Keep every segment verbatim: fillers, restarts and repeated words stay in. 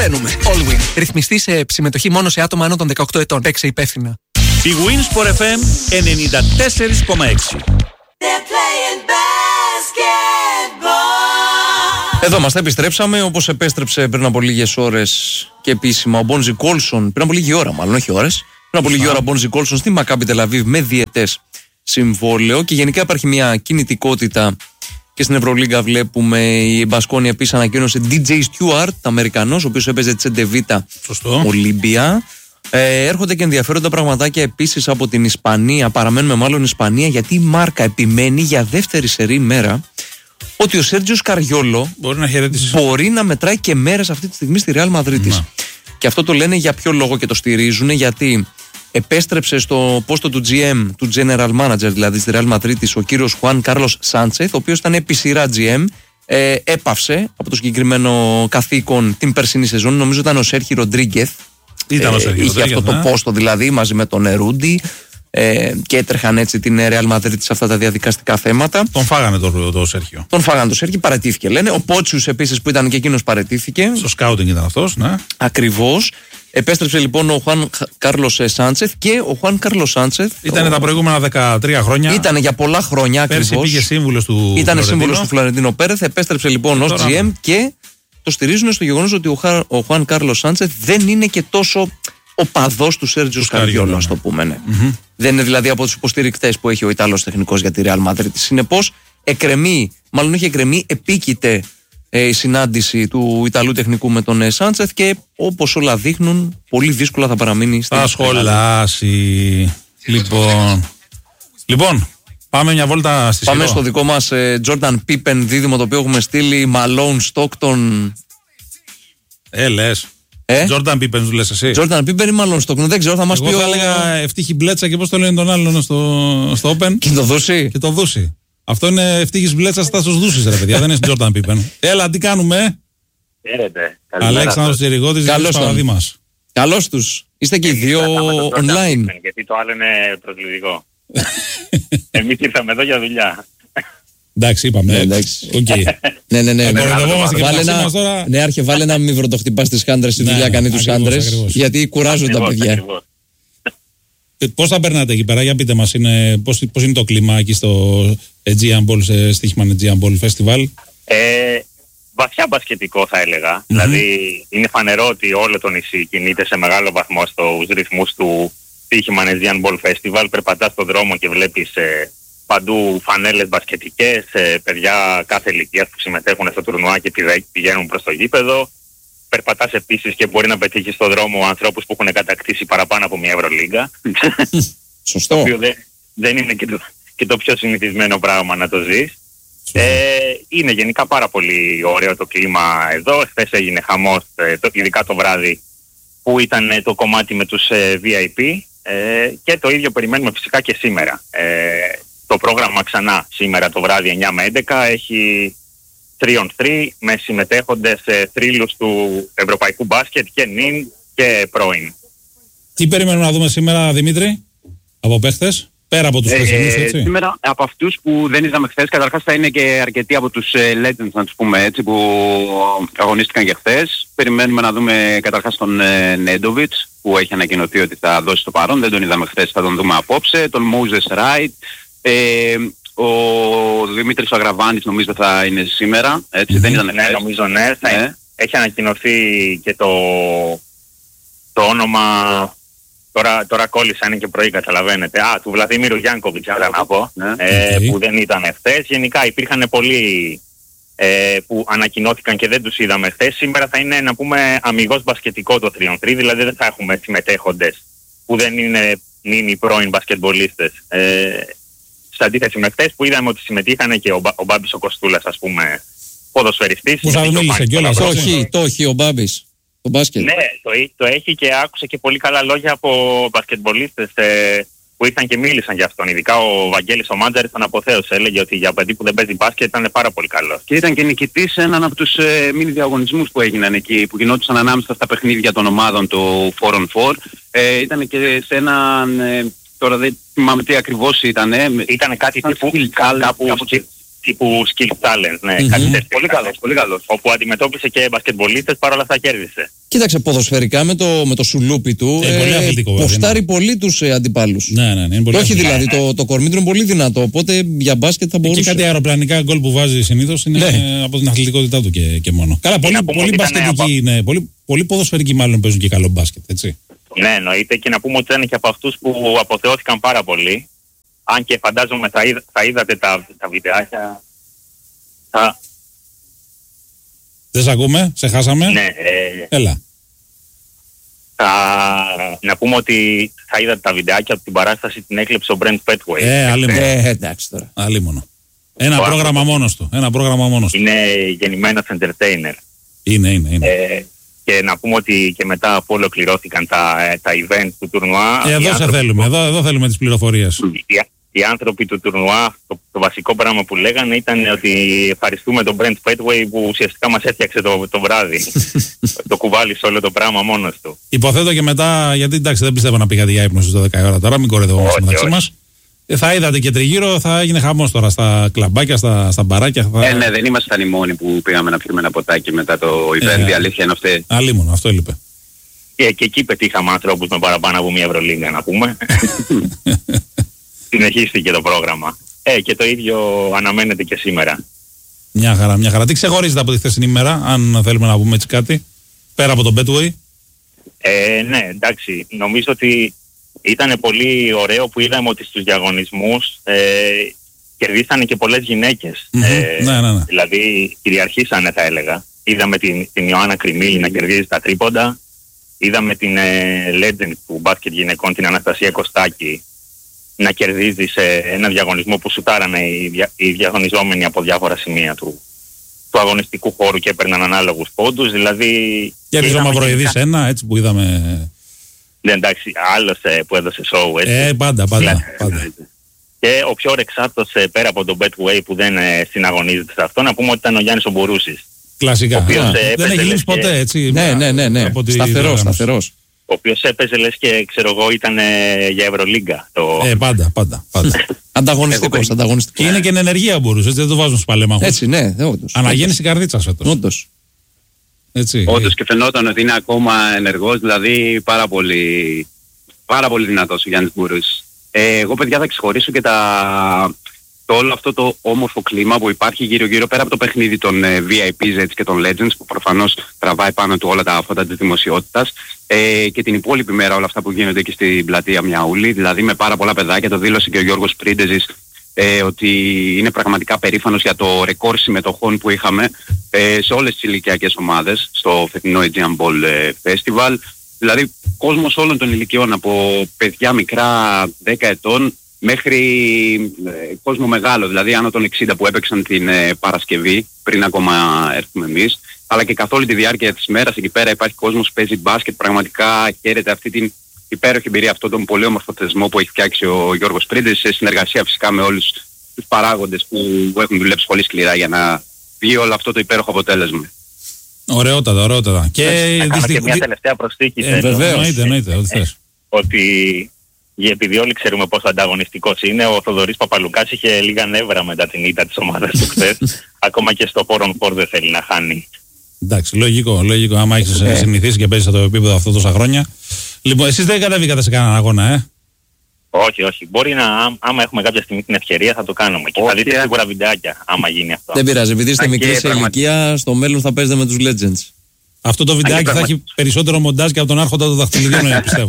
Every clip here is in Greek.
Προλαβαίνουμε. Allwin. Ρυθμιστή σε συμμετοχή μόνο σε άτομα άνω των δεκαοκτώ ετών. Παίξε υπεύθυνα. Η Winsport εφ εμ ενενήντα τέσσερα κόμμα έξι. Εδώ μας τα επιστρέψαμε, όπως επέστρεψε πριν από λίγες ώρες και επίσημα ο Μπόνζι Κόλσον, πριν από λίγη ώρα μάλλον, όχι ώρες, πριν από λίγη ώρα ο Μπόνζι Κόλσον στη Μακάμπι Τελαβίβ με διετές συμβόλαιο και γενικά υπάρχει μια κινητικότητα και στην Ευρωλίγκα βλέπουμε η Μπασκόνια επίσης ανακοίνωσε ντι τζέι Stewart, Αμερικανός, ο οποίος έπαιζε Τσεντεβίτα Ολύμπια. Ε, έρχονται και ενδιαφέροντα πραγματάκια επίσης από την Ισπανία, παραμένουμε μάλλον Ισπανία, γιατί η Μάρκα επιμένει για δεύτερη σερή μέρα ότι ο Σέρτζιο Καριόλο μπορεί να, μπορεί να μετράει και μέρες αυτή τη στιγμή στη Ρεάλ Μαδρίτης. Και αυτό το λένε για ποιο λόγο και το στηρίζουν, γιατί επέστρεψε στο πόστο του τζι εμ, του General Manager δηλαδή στη Ρεάλ Μαδρίτης, ο κύριος Χουάν Κάρλος Σάντσεθ, ο οποίος ήταν επί σειρά τζι εμ, ε, έπαυσε από το συγκεκριμένο καθήκον την περσινή σεζόν. Νομίζω ήταν ο Σέρχι Ροντρίγκεθ. Ήταν ο Σέρχι Είχε αυτό το πόστο δηλαδή μαζί με τον Ερούντι. Ε, και έτρεχαν έτσι την Real Madrid σε αυτά τα διαδικαστικά θέματα. Τον φάγανε το, το Σέρχιο. Τον φάγανε το Σέρχιο, παρατήθηκε λένε. Ο Πότσιους επίσης που ήταν και εκείνος παρατήθηκε. Στο σκάουτινγκ ήταν αυτός, ναι. Ακριβώς. Επέστρεψε λοιπόν ο Χουάν Κάρλος Σάντσεθ και ο Χουάν Κάρλος Σάντσεθ. Ήταν ο... τα προηγούμενα δεκατρία χρόνια. Ήταν για πολλά χρόνια ακριβώς. Πέρσι πήγε σύμβουλος του Ήταν σύμβουλος του Φλωρεντίνο Πέρεθ. Επέστρεψε λοιπόν ως τζι εμ και το στηρίζουν στο γεγονός ότι ο, Χα... ο Χουάν Κάρλος Σάντσεθ δεν είναι και τόσο ο παδός του Σέρτζιο Καριόλο, ας το πούμε. Ναι. Mm-hmm. Δεν είναι δηλαδή από τους υποστηρικτές που έχει ο Ιταλός τεχνικός για τη Real Madrid. Συνεπώς, εκκρεμεί, μάλλον όχι εκκρεμεί, επίκειται ε, η συνάντηση του Ιταλού τεχνικού με τον ε, Σάντσεθ και όπως όλα δείχνουν, πολύ δύσκολα θα παραμείνει στην θα σχολάσει. Λοιπόν. λοιπόν, πάμε μια βόλτα στη Πάμε Σιρό. στο δικό μας ε, Jordan Pippen δίδυμο, το οποίο έχουμε στείλει Malone Stockton. Ε, λες. Ε? Jordan Pippen, του λες εσύ. Jordan Pippen ή μάλλον Stockton, δεν ξέρω, θα μας Εγώ πει. Εγώ θα έλεγα Ευτύχη Μπλέτσα και πώς το λένε τον άλλον στο, στο Open. Και το Δούση. Και το Δούση. Αυτό είναι Ευτύχης Μπλέτσα, Στάσος Δούσης, ρε παιδιά, δεν είναι Jordan Pippen. Έλα, τι κάνουμε. Χαίρετε. Αλέξανδρος Τζεριγώτης, καλώς Παραδείμας. Καλώς τους. Είστε και οι δύο online. Γιατί το άλλο είναι προσλητικό. Εμείς ήρθαμε εδώ για δουλειά. Εντάξει, είπαμε. Ναι, εντάξει. Okay. ναι, ναι, ναι. Βάλε ένα, τώρα. Ναι, άρχε, βάλε ένα μη βροντοχτυπάς τις χάντρες στη δουλειά, κάνει τους άντρες. Γιατί κουράζουν τα παιδιά. Πώς θα περνάτε εκεί πέρα, για πείτε μας, είναι, πώς, πώς είναι το κλίμα εκεί στο Aegean Ball, σε στοίχημα Aegean Ball Festival. Ε, βαθιά μπασκετικό θα έλεγα. Mm-hmm. Δηλαδή είναι φανερό ότι όλο το νησί κινείται σε μεγάλο βαθμό στους ρυθμούς του στοίχημα Aegean Ball Festival. Περπατάς στον δρόμο και βλέπεις ε, παντού φανέλες μπασκετικές, ε, παιδιά κάθε ηλικίας που συμμετέχουν στο τουρνουά και πηγαίνουν προς το γήπεδο. Περπατάς επίσης και μπορεί να πετύχεις στον δρόμο ανθρώπους που έχουν κατακτήσει παραπάνω από μια Ευρωλίγκα. Σωστό. Το οποίο δεν, δεν είναι και το, και το πιο συνηθισμένο πράγμα να το ζεις. Ε, είναι γενικά πάρα πολύ ωραίο το κλίμα εδώ. Χθες έγινε χαμός, ε, το, ειδικά το βράδυ που ήταν ε, το κομμάτι με τους ε, βι άι πι ε, και το ίδιο περιμένουμε φυσικά και σήμερα. Ε, το πρόγραμμα ξανά σήμερα το βράδυ εννιά με έντεκα έχει τρία on τρία με συμμετέχοντες ε, θρύλους του ευρωπαϊκού μπάσκετ και νυν και πρώην. Τι περιμένουμε να δούμε σήμερα, Δημήτρη, από παίχτες, πέρα από τους ε, χθεσινούς, έτσι. Σήμερα από αυτούς που δεν είδαμε χθες, καταρχάς θα είναι και αρκετοί από τους ε, legends, να τους πούμε έτσι, που αγωνίστηκαν και χθες. Περιμένουμε να δούμε καταρχάς τον ε, Νέντοβιτς, που έχει ανακοινωθεί ότι θα δώσει το παρόν, δεν τον είδαμε χθες, θα τον δούμε απόψε. Τον Moses Wright, ε, ο Δημήτρης ο Αγραβάνης νομίζω θα είναι σήμερα, έτσι, mm-hmm. δεν ήταν χθες. Ναι, νομίζω ναι, θα ναι. Έχει ανακοινωθεί και το, το όνομα, τώρα, τώρα κόλλησα, είναι και πρωί καταλαβαίνετε, α, του Βλαδίμηρου Γιάνκοβιτς, θα να πω, ναι. ε, okay. που δεν ήταν χθες. Γενικά υπήρχαν πολλοί ε, που ανακοινώθηκαν και δεν τους είδαμε χθες. Σήμερα θα είναι, να πούμε, αμιγώς μπασκετικό το τρία on τρία, δηλαδή δεν θα έχουμε συμμετέχοντες που δεν είναι νυν πρώην μπασκετμπολίστες. Ε, σε αντίθεση με χθες που είδαμε ότι συμμετείχαν και ο, ο Μπάμπης ο Κοστούλας, ας πούμε, ποδοσφαιριστής. Που θα μίλησε κιόλας. Το έχει, το έχει ο Μπάμπης, το μπάσκετ. Ναι, το, το έχει και άκουσε και πολύ καλά λόγια από μπασκετμπολίστες ε, που ήρθαν και μίλησαν για αυτόν. Ειδικά ο Βαγγέλης ο Μάντζαρης τον αποθέωσε, έλεγε ότι για παιδί που δεν παίζει μπάσκετ ήταν πάρα πολύ καλό. Και ήταν και νικητής σε έναν από τους ε, μίνι διαγωνισμούς που έγιναν εκεί, που γινόντουσαν ανάμεσα στα παιχνίδια των ομάδων του φορ on φορ. Ε, ήταν και σε έναν... Ε, τώρα δεν θυμάμαι τι ακριβώς ήταν. Ήταν κάτι τύπου, κάπου, κάπου τύπου skill talent, ναι, Mm-hmm. κάτι τέτοιο. Πολύ καλός, πολύ καλός. Όπου αντιμετώπισε και μπασκετμπολίστες, παρόλα αυτά κέρδισε. Κοίταξε, ποδοσφαιρικά με το, με το σουλούπι του. Ε, πολύ αθλητικό, βέβαια. Ποστάρει πολύ τους ε, αντιπάλους. Ναι, ναι, ναι. Είναι πολύ Το όχι αθλητικό. δηλαδή, το, το κορμί του είναι πολύ δυνατό. Οπότε για μπάσκετ θα μπορούσε. Και κάτι αεροπλανικά γκολ που βάζει συνήθως είναι Ναι. από την αθλητικότητά του και, και μόνο. Καλά, πολύ, να πούμε πολύ ότι ήταν μπασκετικοί από- είναι. Πολύ, πολύ ποδοσφαιρικοί μάλλον παίζουν και καλό μπάσκετ, έτσι. Ναι, εννοείται, και να πούμε ότι ήταν και από αυτούς που αποθεώθηκαν πάρα πολύ. Αν και φαντάζομαι θα, είδα, θα είδατε τα, τα βιντεάκια. Θα, Δεν σε ακούμε, σε χάσαμε. ναι, ε, Έλα. θα, να πούμε ότι θα είδατε τα βιντεάκια από την παράσταση, την έκλεψε ο Brent Petway. Ε, αλίμονο. Ε, εντάξει τώρα. Αλίμονο. Ένα Ο πρόγραμμα άνθρωπος. μόνος του. Ένα πρόγραμμα μόνος του. Είναι γεννημένος entertainer. Είναι, είναι, είναι. Ε, και να πούμε ότι και μετά που ολοκληρώθηκαν τα, ε, τα event του τουρνουά. Ε, οι εδώ σε άνθρωποι- θέλουμε. Εδώ, εδώ θέλουμε τις πληροφορίες. οι, οι άνθρωποι του τουρνουά, το, το βασικό πράγμα που λέγανε ήταν ότι ευχαριστούμε τον Brent Petway που ουσιαστικά μας έφτιαξε το, το βράδυ. Το κουβάλισε όλο το πράγμα μόνος του. Υποθέτω και μετά, γιατί εντάξει δεν πιστεύω να πήγατε για ύπνο στις δώδεκα η ώρα τώρα, μην κορεδευόμαστε Όχι, μεταξύ όχι. μας. Ε, θα είδατε και τριγύρω, θα έγινε χαμός τώρα στα κλαμπάκια, στα, στα μπαράκια. Θα... Ε, ναι, δεν ήμασταν οι μόνοι που πήγαμε να πιούμε ένα ποτάκι μετά το event. Ε, Η αλήθεια είναι αυτή. Αλίμονο, αυτό έλειπε. Και, και εκεί πετύχαμε ανθρώπους με παραπάνω από μια Ευρωλίγκα, να πούμε. Συνεχίστηκε το πρόγραμμα. Ε, και το ίδιο αναμένεται και σήμερα. Μια χαρά, μια χαρά. Τι ξεχωρίζετε από τη χθεσινή ημέρα, αν θέλουμε να πούμε έτσι κάτι, πέρα από τον Betway. Ε, ναι, εντάξει, νομίζω ότι ήταν πολύ ωραίο που είδαμε ότι στους διαγωνισμούς ε, κερδίσανε και πολλές γυναίκες. Μμμ, ναι, ναι, ναι. Δηλαδή κυριαρχήσανε, θα έλεγα. Είδαμε την, την Ιωάννα Κρυμίλη να κερδίζει τα τρίποντα. Είδαμε την ε, legend του μπάσκετ γυναικών, την Αναστασία Κωστάκη, να κερδίζει σε ένα διαγωνισμό που σουτάρανε οι, δια, οι διαγωνιζόμενοι από διάφορα σημεία του, του αγωνιστικού χώρου και έπαιρναν ανάλογους πόντους. Δηλαδή, Και και ο είδαμε Μαυροειδής γενικά- ένα, έτσι που είδαμε. Ναι, εντάξει, άλλος ε, που έδωσε show, έτσι. Ε, πάντα, πάντα. Δηλαδή, πάντα. Και ο πιο ρεξάτος ε, πέρα από τον Betway που δεν ε, συναγωνίζεται σε αυτό, να πούμε ότι ήταν ο Γιάννης ο Μπουρούσης, Κλασικά. ο οποίος, Α, ε, δεν έπαιζε, έχει λείψει λες, ποτέ, και- έτσι. Ναι, ναι, ναι, ναι. από τη Σταθερός, διοργάνωση. σταθερός. ο οποίος έπαιζε λες και ξέρω εγώ ήταν ε, για Ευρωλίγκα. Το... Ε, πάντα, πάντα. πάντα. Ανταγωνιστικός, Και ανταγωνιστικός. είναι και εν ενεργεία μπορούσε, έτσι δεν το βάζουν στους παλέμαχους. Έτσι, ναι, όντως. Αναγέννηση καρδίτσας φέτος. Όντως. Έτσι. Όντως, και φαινόταν ότι είναι ακόμα ενεργός, δηλαδή πάρα πολύ, πάρα πολύ δυνατός ο Γιάννης Μπούρης. Ε, εγώ παιδιά θα ξεχωρίσω και τα, το όλο αυτό το όμορφο κλίμα που υπάρχει γύρω γύρω πέρα από το παιχνίδι των ε, βι άι πις έτσι, και των Legends που προφανώς τραβάει πάνω του όλα τα φώτα της δημοσιότητας, ε, και την υπόλοιπη μέρα όλα αυτά που γίνονται και στην πλατεία Μιαούλη, δηλαδή με πάρα πολλά παιδάκια. Το δήλωσε και ο Γιώργος Πρίντεζης ε, ότι είναι πραγματικά περήφανος για το ρεκόρ συμμετοχών που είχαμε ε, σε όλες τις ηλικιακές ομάδες στο φετινό Aegean Ball ε, Festival. Δηλαδή κόσμος όλων των ηλικιών, από παιδιά μικρά δέκα ετών μέχρι ε, κόσμο μεγάλο, δηλαδή άνω των εξήντα που έπαιξαν την ε, Παρασκευή πριν ακόμα έρθουμε εμείς, αλλά και καθ' όλη τη διάρκεια της μέρας εκεί πέρα υπάρχει κόσμος που παίζει μπάσκετ, πραγματικά χαίρεται αυτή την υπέροχη εμπειρία, αυτόν τον πολύ όμορφο θεσμό που έχει φτιάξει ο Γιώργος Πρίντες, σε συνεργασία φυσικά με όλους τους παράγοντες που, που έχουν δουλέψει πολύ σκληρά για να βγει όλο αυτό το υπέροχο αποτέλεσμα. Ωραιότατα, ωραιότατα. Και Να κάνω και δυστυχ- μια τελευταία προσθήκη. Ε, θέλω. βεβαίως. Εννοείται, εννοείται, ό,τι θες. Ότι επειδή όλοι ξέρουμε πόσο ανταγωνιστικός είναι, ο Θοδωρής Παπαλουκάς είχε λίγα νεύρα μετά την ήττα της ομάδας του χθες. Ακόμα και στο πόρον φορ δεν θέλει να χάνει. Εντάξει, λογικό, λογικό. Άμα έχεις ε, συνηθίσει και παίζεις στο επίπεδο αυτό τόσα χρόνια. Λοιπόν, εσείς δεν κατεβήκατε σε κανέναν αγώνα, ε. Όχι, όχι. Μπορεί να, ά- άμα έχουμε κάποια στιγμή την ευκαιρία θα το κάνουμε. Και θα Όχι, δείτε ε. σίγουρα βιντεάκια άμα γίνει αυτό. Δεν πειράζει, επειδή είστε Α, μικροί και σε πραγματι- ηλικία, στο μέλλον θα παίζετε με τους Legends. Αυτό το βιντεάκι θα πραγματι- έχει περισσότερο μοντάζ και από τον άρχοντα των δαχτυλιδιών, πιστεύω.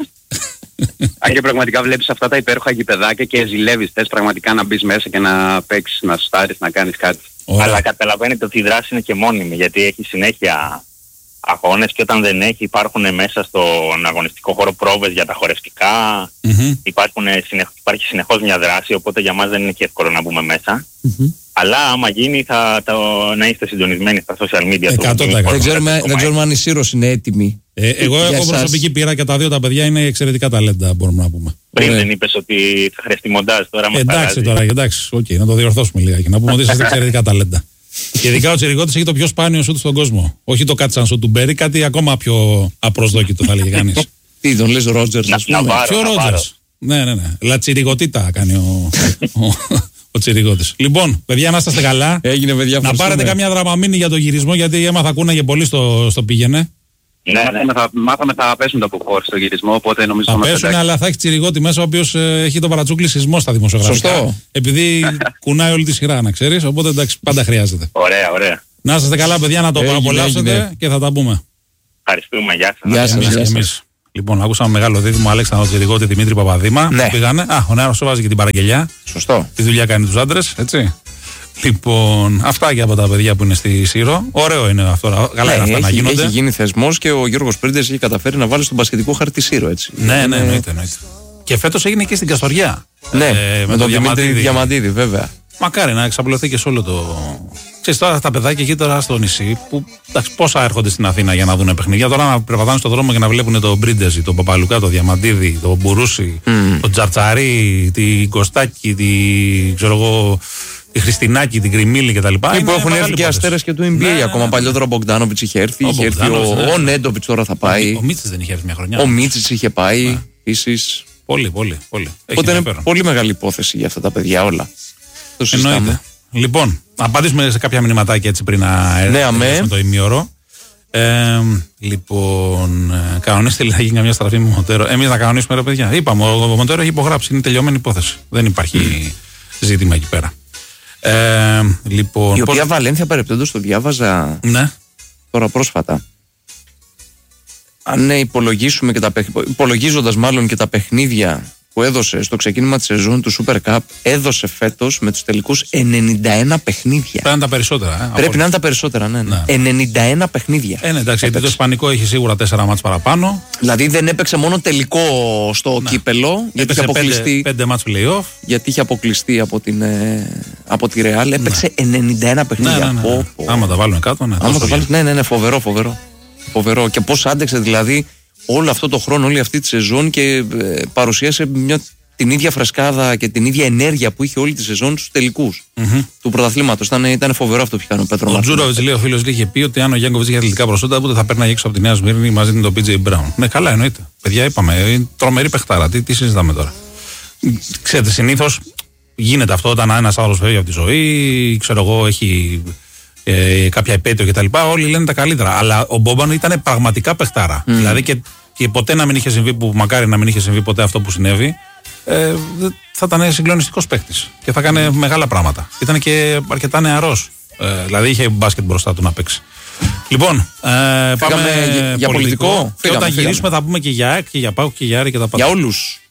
Αν και πραγματικά βλέπεις αυτά τα υπέροχα γηπεδάκια και ζηλεύεις, θες πραγματικά να μπεις μέσα και να παίξεις, να στάρεις, να κάνεις κάτι. Ωραία. Αλλά καταλαβαίνετε ότι η δράση είναι και μόνιμη, γιατί έχει συνέχεια αγώνες και όταν δεν έχει υπάρχουν μέσα στον αγωνιστικό χώρο πρόβες για τα χορευτικά. Μμμ. Υπάρχουν, συνεχ... Υπάρχει συνεχώς μια δράση, οπότε για μας δεν είναι και εύκολο να μπούμε μέσα. Αλλά άμα γίνει θα το... να είστε συντονισμένοι στα social media. του- εκατό τοις εκατό. Δεν ξέρουμε, δεν ξέρουμε αν η Σύρος είναι έτοιμη. Ε, εγώ Για έχω εσάς. προσωπική πείρα και τα δύο τα παιδιά είναι εξαιρετικά ταλέντα, μπορούμε να πούμε. Πριν Ωραία. δεν είπες ότι θα χρειαστεί μοντάζ, τώρα μας Εντάξει παράζει. τώρα, εντάξει, οκ, να το διορθώσουμε λίγα και να πούμε ότι είστε εξαιρετικά ταλέντα. Και ειδικά ο Τσιρικώτης έχει το πιο σπάνιο σουτ στον κόσμο. Όχι το κάτσαν σουτ του Μπέρι, κάτι ακόμα πιο απροσδόκητο θα έλεγε κανείς. Τι, τον λες Ρότζερς, Να- ας να πούμε. βάρω. Ποιο να Ρότζερς. Ναι, ναι, ναι. Λατσιρικοτήτα κάνει ο, ο, Ο Τσιρικότης. Λοιπόν, παιδιά, να είστε καλά. Έγινε, παιδιά, να πάρετε καμιά δραμαμίνη για το γυρισμό, γιατί έμαθα ακούναγε πολύ στο, στο πήγαινε. Ναι, ναι. Θα, μάθαμε θα πέσουν τα αποχώρηση στο γυρισμό, οπότε νομίζω θα πέσουν, εντάξει. Αλλά θα έχει Τσιρικότη μέσα, ο οποίος ε, έχει το παρατσούκλι σεισμό στα δημοσιογραφικά. Σωστό. Επειδή κουνάει όλη τη σειρά, να ξέρεις, οπότε εντάξει, πάντα χρειάζεται. Ωραία, ωραία. Να είστε καλά, παιδιά, να το απολαύσετε και θα τα πούμε. Ευχαριστούμε, γεια σας. Γεια σας, γεια σας. Λοιπόν, ακούσαμε μεγάλο δίδυμο Αλέξανδρο Τσιρικότη, Δημήτρη Παπαδήμα. Ναι. Πήγανε. Α, ο νέος βάζει και την παραγγελιά. Σωστό. Τη δουλειά κάνει τους άντρες, έτσι. Λοιπόν, αυτά και από τα παιδιά που είναι στη Σύρο. Ωραίο είναι αυτό. Καλά ναι, είναι αυτά έχει, να γίνονται. Έχει γίνει θεσμός και ο Γιώργος Πρίντες έχει καταφέρει να βάλει στον μπασκετικό χάρτη Σύρο, έτσι. Ναι, είναι... ναι, εννοείται, εννοείται. Και φέτος έγινε και στην Καστοριά. Ναι, ε, με, με τον Δημήτρη Διαμαντίδη, βέβαια. Μακάρι να εξαπλωθεί και σε όλο το. Ξέρεις τώρα τα παιδάκια εκεί τώρα στο νησί, που εντάξει, πόσα έρχονται στην Αθήνα για να δουν παιχνίδια. Τώρα να περπατάνε στον δρόμο και να βλέπουν τον Μπρίντεζη, τον Παπαλουκά, τον Διαμαντίδη, τον Μπουρούση, mm. τον Τζαρτσαρί, την Κωστάκη, τη, ξέρω εγώ, τη Χριστινάκη, την Κρυμίλη κτλ. Που έχουν έρθει και αστέρες και του N B A ναι, ακόμα. Ναι, παλιότερα ο Μπογκδάνοβιτς είχε έρθει, ο είχε έρθει ο, ναι. ο Νέντοβιτς τώρα θα πάει. Ο, ο Μίτσης δεν είχε έρθει μια χρονιά. Ο Μίτσης είχε πάει ναι. επίσης. Πολύ, πολύ, πολύ. Οπότε είναι πολύ μεγάλη υπόθεση για αυτά τα παιδιά όλα. Το συζητάμε. Λοιπόν, απαντήσουμε σε κάποια μηνυματάκια έτσι πριν να έρθουμε ναι, το ημίωρο. Ε, λοιπόν, κανονίστε να γίνει μια στραφή με Μοντέρο. Εμείς να κανονίσουμε, ρε παιδιά. Είπαμε, ο Μοντέρο έχει υπογράψει. Είναι τελειωμένη υπόθεση. Δεν υπάρχει mm. ζήτημα εκεί πέρα. Ε, λοιπόν, η οποία πώς... Βαλένθια παρεπτόντως το διάβαζα ναι. τώρα πρόσφατα. Αν ναι, υπολογίσουμε και τα παιχ... υπολογίζοντας μάλλον και τα παιχνίδια που έδωσε στο ξεκίνημα της σεζόν του Super Cup, έδωσε φέτος με τους τελικούς ενενήντα ένα παιχνίδια. Πρέπει να είναι τα περισσότερα. Ε, Πρέπει να είναι τα περισσότερα, ναι. ναι. ενενήντα ένα παιχνίδια. Ε, ναι, εντάξει, γιατί το Ισπανικό έχει σίγουρα τέσσερα μάτς παραπάνω. Δηλαδή δεν έπαιξε μόνο τελικό στο ναι. κύπελο, γιατί είχε αποκλειστεί. Πέντε, πέντε μάτς play-off. Γιατί είχε αποκλειστεί από, την, ε, από τη Real. Έπαιξε ναι. ενενήντα ένα παιχνίδια. Ναι, ναι, ναι, ναι. Πω, πω. Άμα τα βάλουν κάτω, ναι. Άμα τα βάλουν, ναι, ναι, ναι, φοβερό, φοβερό. Φοβερό. Και πώς άντεξε δηλαδή όλο αυτό το χρόνο, όλη αυτή τη σεζόν και ε, παρουσίασε μια, την ίδια φρεσκάδα και την ίδια ενέργεια που είχε όλη τη σεζόν στους τελικούς mm-hmm. του πρωταθλήματος. Ήταν, ήταν φοβερό αυτό που είχε κάνει ο Πέτρο Μάρτιν. Ο Τζούροβιτς, λέει ο φίλος, είχε πει ότι αν ο Γιάνκοβιτς είχε αθλητικά προσόντα, ούτε θα παίρνει έξω από τη Νέα Σμύρνη μαζί με τον πι τζέι Brown. Ναι, καλά, εννοείται. Παιδιά, είπαμε, τρομερή παιχτάρα. Τι, τι συζητάμε τώρα. Ξέρετε, συνήθως γίνεται αυτό όταν ένας άλλος φεύγει από τη ζωή, ξέρω εγώ, έχει. Ε, κάποια επέτειο κτλ. Όλοι λένε τα καλύτερα. Αλλά ο Μπόμπαν ήταν πραγματικά παιχτάρα. Mm. Δηλαδή και, και ποτέ να μην είχε συμβεί, που μακάρι να μην είχε συμβεί ποτέ αυτό που συνέβη, ε, θα ήταν συγκλονιστικός παίχτης και θα έκανε μεγάλα πράγματα. Ήταν και αρκετά νεαρός. Ε, δηλαδή είχε μπάσκετ μπροστά του να παίξει. Λοιπόν, ε, πάμε για, για πολιτικό. πολιτικό. Και φύγαμε, όταν φύγαμε. γυρίσουμε θα πούμε και για ΑΕΚ και για ΠΑΟΚ και για Άρη και τα πάντα. Για όλους.